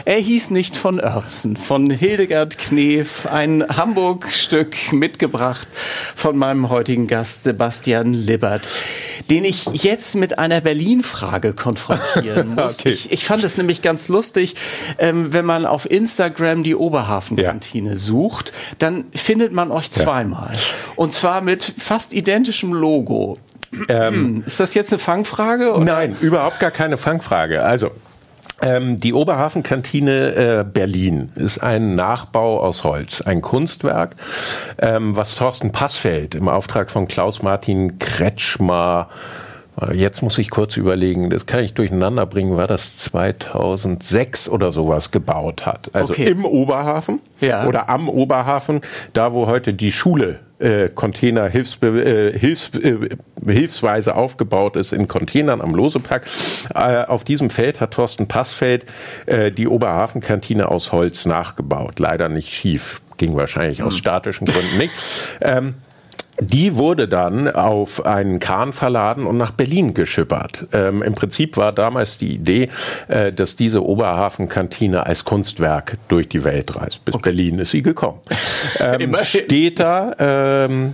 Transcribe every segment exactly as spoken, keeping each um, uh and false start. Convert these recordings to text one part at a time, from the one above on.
Er hieß nicht von Oertzen, von Hildegard Knef, ein Hamburg-Stück mitgebracht von meinem heutigen Gast Sebastian Libbert, den ich jetzt mit einer Berlin-Frage konfrontieren muss. Okay. Ich, ich fand es nämlich ganz lustig, ähm, wenn man auf Instagram die Oberhafenkantine ja. sucht, dann findet man euch zweimal. Ja. Und zwar mit fast identischem Logo. Ähm, ist das jetzt eine Fangfrage? Oder? Nein, überhaupt gar keine Fangfrage. Also, ähm, die Oberhafenkantine äh, Berlin ist ein Nachbau aus Holz, ein Kunstwerk, ähm, was Thorsten Passfeld im Auftrag von Klaus-Martin Kretschmer, jetzt muss ich kurz überlegen, das kann ich durcheinander bringen, war das zweitausendsechs oder sowas gebaut hat. Also okay. im Oberhafen ja. oder am Oberhafen, da wo heute die Schule äh, Container hilfs, äh, hilfs, äh, hilfsweise aufgebaut ist in Containern am Losepark. Äh, auf diesem Feld hat Thorsten Passfeld äh, die Oberhafenkantine aus Holz nachgebaut. Leider nicht schief, ging wahrscheinlich aus statischen Gründen nicht. Ähm, Die wurde dann auf einen Kahn verladen und nach Berlin geschippert. Ähm, Im Prinzip war damals die Idee, äh, dass diese Oberhafenkantine als Kunstwerk durch die Welt reist. Bis okay. Berlin ist sie gekommen. Ähm, steht da ähm,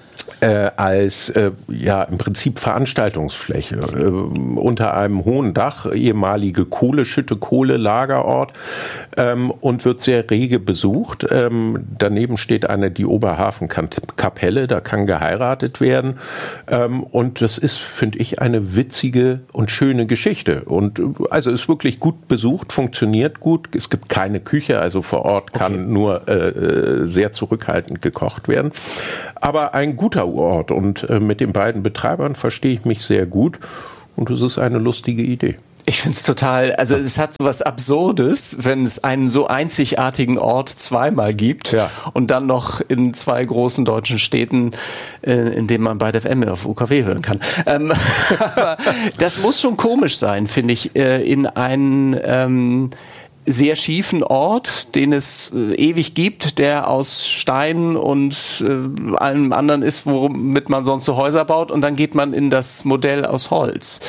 äh, als äh, ja im Prinzip Veranstaltungsfläche äh, unter einem hohen Dach, ehemalige Kohleschütte, Kohlelagerort ähm, und wird sehr rege besucht. Ähm, daneben steht eine die Oberhafenkapelle, da kann geheiratet werden ähm, und das ist, finde ich, eine witzige und schöne Geschichte und also ist wirklich gut besucht, funktioniert gut. Es gibt keine Küche, also vor Ort kann okay. nur äh, sehr zurückhaltend gekocht werden, aber ein guter Ort und äh, mit den beiden Betreibern verstehe ich mich sehr gut und es ist eine lustige Idee. Ich finde es total, also es hat so was Absurdes, wenn es einen so einzigartigen Ort zweimal gibt ja. und dann noch in zwei großen deutschen Städten, äh, in denen man Byte F M auf U K W hören kann. Ähm, aber das muss schon komisch sein, finde ich, äh, in einen ähm, sehr schiefen Ort, den es äh, ewig gibt, der aus Stein und äh, allem anderen ist, womit man sonst so Häuser baut, und dann geht man in das Modell aus Holz.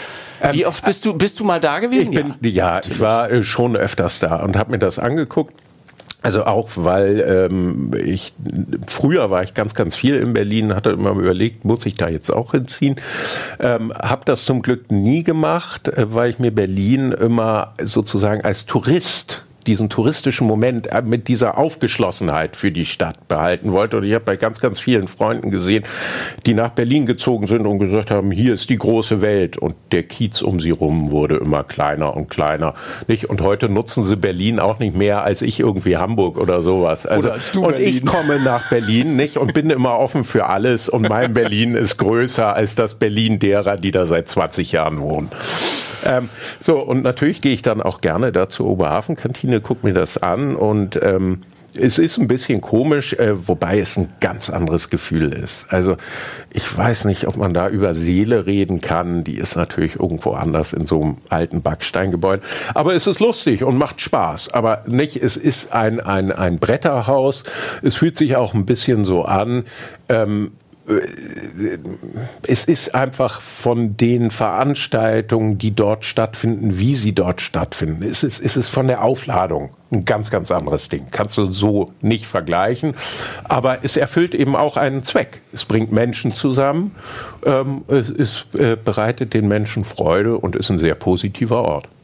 Wie oft bist du, bist du mal da gewesen? Ich bin, ja, ja ich war schon öfters da und habe mir das angeguckt. Also auch, weil ähm, ich früher war ich ganz, ganz viel in Berlin, hatte immer überlegt, muss ich da jetzt auch hinziehen. Ähm, habe das zum Glück nie gemacht, äh, weil ich mir Berlin immer sozusagen als Tourist diesen touristischen Moment mit dieser Aufgeschlossenheit für die Stadt behalten wollte. Und ich habe bei ganz, ganz vielen Freunden gesehen, die nach Berlin gezogen sind und gesagt haben, hier ist die große Welt. Und der Kiez um sie rum wurde immer kleiner und kleiner. Nicht? Und heute nutzen sie Berlin auch nicht mehr als ich irgendwie Hamburg oder sowas. Also, oder als du und Berlin. Ich komme nach Berlin nicht und bin immer offen für alles. Und mein Berlin ist größer als das Berlin derer, die da seit zwanzig Jahren wohnen. Ähm, so, und natürlich gehe ich dann auch gerne da zur Oberhafenkantine, guck mir das an und ähm, es ist ein bisschen komisch, äh, wobei es ein ganz anderes Gefühl ist. Also ich weiß nicht, ob man da über Seele reden kann, die ist natürlich irgendwo anders in so einem alten Backsteingebäude, aber es ist lustig und macht Spaß, aber nicht, es ist ein, ein, ein Bretterhaus, es fühlt sich auch ein bisschen so an, ähm, es ist einfach von den Veranstaltungen, die dort stattfinden, wie sie dort stattfinden, es ist, es ist von der Aufladung ein ganz, ganz anderes Ding. Kannst du so nicht vergleichen. Aber es erfüllt eben auch einen Zweck. Es bringt Menschen zusammen, ähm, es, es äh, bereitet den Menschen Freude und ist ein sehr positiver Ort.